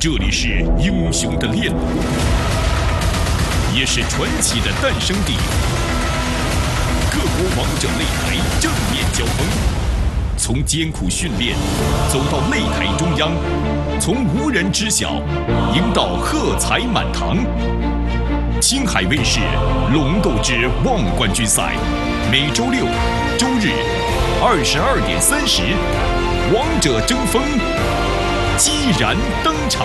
这里是英雄的炼炉，也是传奇的诞生地。各国王者擂台正面交锋，从艰苦训练走到擂台中央，从无人知晓赢到喝彩满堂。青海卫视《龙斗之望冠军赛》，每周六、周日22点30，王者争锋，激然登场。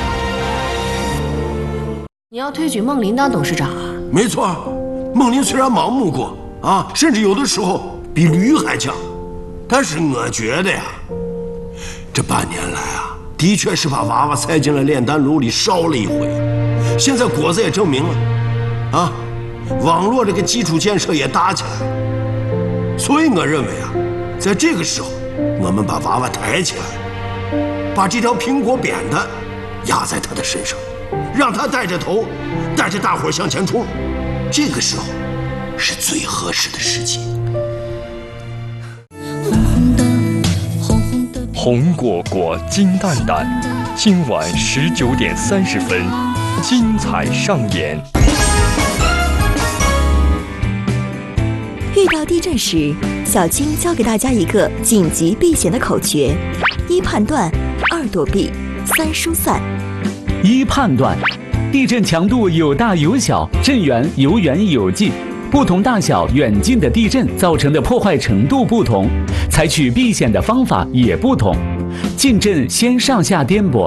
你要推举孟林当董事长啊？ 没错，孟林虽然盲目过啊，甚至有的时候比驴还强，但是我觉得呀，这半年来啊，的确是把娃娃塞进了炼丹炉里烧了一回。现在果子也证明了，啊，网络这个基础建设也搭起来了。所以我认为啊，在这个时候，我们把娃娃抬起来，把这条苹果扁担压在他的身上，让他带着头，带着大伙向前冲。这个时候是最合适的时机。 红果果，金蛋蛋，今晚19点30分，精彩上演。 遇到地震时，小青教给大家一个紧急避险的口诀：1判断，2躲避，3疏散。 1判断，地震强度有大有小，震源有远有近，不同大小远近的地震造成的破坏程度不同，采取避险的方法也不同。近震先上下颠簸